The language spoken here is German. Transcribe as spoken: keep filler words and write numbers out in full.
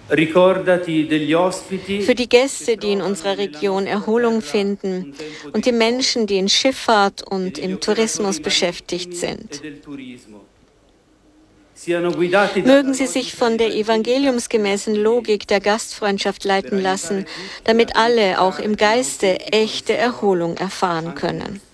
Für die Gäste, die in unserer Region Erholung finden und die Menschen, die in Schifffahrt und im Tourismus beschäftigt sind. Mögen sie sich von der evangeliumsgemäßen Logik der Gastfreundschaft leiten lassen, damit alle auch im Geiste echte Erholung erfahren können.